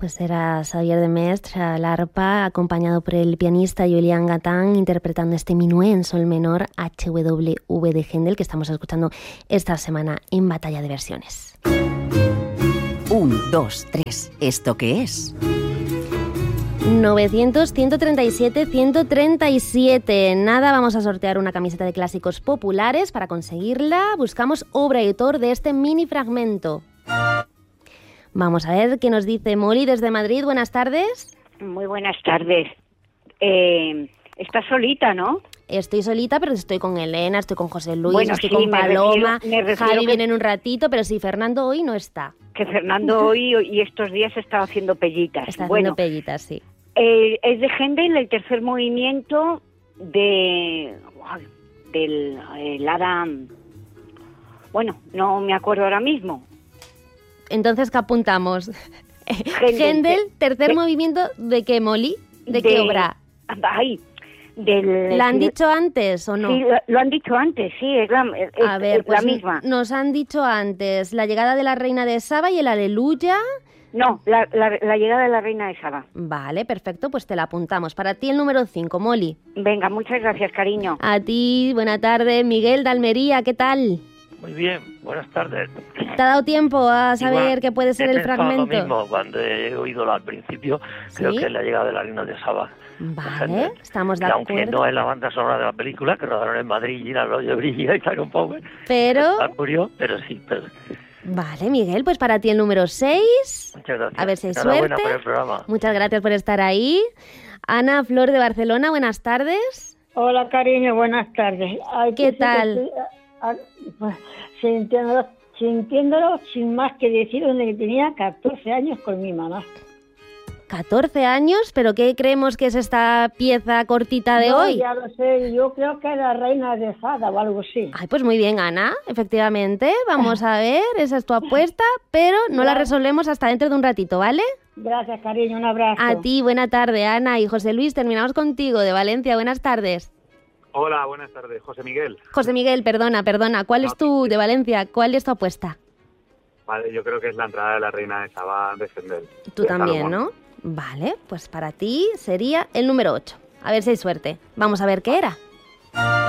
Pues era Xavier de Mestre al arpa, acompañado por el pianista Julián Gatán, interpretando este minué en sol menor HWV de Händel, que estamos escuchando esta semana en Batalla de Versiones. 1, 2, 3. ¿Esto qué es? 900, 137, 137. Nada, vamos a sortear una camiseta de clásicos populares. Para conseguirla, buscamos obra y autor de este mini fragmento. Vamos a ver qué nos dice Molly desde Madrid. Buenas tardes. Muy buenas tardes. Estás solita, ¿no? Estoy solita, pero estoy con Elena, estoy con José Luis, bueno, estoy sí, con Paloma. me refiero Javi que viene en un ratito, pero sí, Fernando hoy no está. Que Fernando hoy y estos días está haciendo pellitas. Está haciendo pellitas, sí. Es de Händel el tercer movimiento del Hada. Bueno, no me acuerdo ahora mismo. Entonces, ¿qué apuntamos? Händel, tercer movimiento, ¿de qué, Molly? ¿De qué obra? Ay, ¿La han dicho antes o no? Sí, lo han dicho antes, sí, es la misma. Nos han dicho antes la llegada de la reina de Saba y el Aleluya. No, la llegada de la reina de Saba. Vale, perfecto, pues te la apuntamos. Para ti el número 5, Molly. Venga, muchas gracias, cariño. A ti, buena tarde. Miguel de Almería, ¿qué tal? Muy bien, buenas tardes. ¿Te ha dado tiempo a saber qué puede ser el fragmento? Lo mismo, cuando he oído al principio, creo que es la llegada de la reina de Saba. Vale, estamos de acuerdo. Aunque no es la banda sonora de la película, que rodaron en Madrid, y la Rollo Brilla y tal, un poco. Pero... murió, pero sí. Vale, Miguel, pues para ti el número 6. Muchas gracias. A ver si hay suerte. Por el programa. Muchas gracias por estar ahí. Ana Flor de Barcelona, buenas tardes. Hola, cariño, buenas tardes. ¿Qué tal? Pues, sintiéndolo sin más que decir, desde que tenía 14 años con mi mamá. 14 años, ¿pero qué creemos que es esta pieza cortita de hoy? Ya lo sé, yo creo que era Reina de Fada o algo así. Ay, pues muy bien, Ana, efectivamente, vamos a ver, esa es tu apuesta, pero no la resolvemos hasta dentro de un ratito, ¿vale? Gracias, cariño, un abrazo. A ti, buena tarde, Ana. Y José Luis, terminamos contigo, de Valencia, buenas tardes. Hola, buenas tardes, José Miguel. José Miguel, perdona, ¿cuál es tu, de Valencia, cuál es tu apuesta? Vale, yo creo que es la entrada de la reina de Saba de Händel. Tú también, ¿no? Vale, pues para ti sería el número 8. A ver si hay suerte. Vamos a ver qué era.